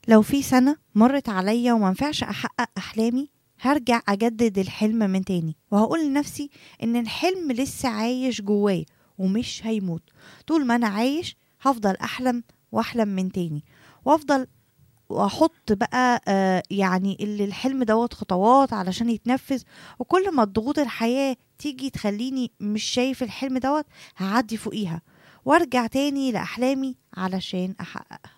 لو في سنة مرت عليا ومنفعش أحقق أحلامي، هرجع أجدد الحلم من تاني وهقول لنفسي إن الحلم لسه عايش جوايا ومش هيموت. طول ما أنا عايش هفضل أحلم وأحلم من تاني، وأفضل واحط بقى يعني اللي الحلم دوت خطوات علشان يتنفذ. وكل ما الضغوط الحياة تيجي تخليني مش شايف الحلم دوت، هعدي فوقيها وارجع تاني لأحلامي علشان أحققها.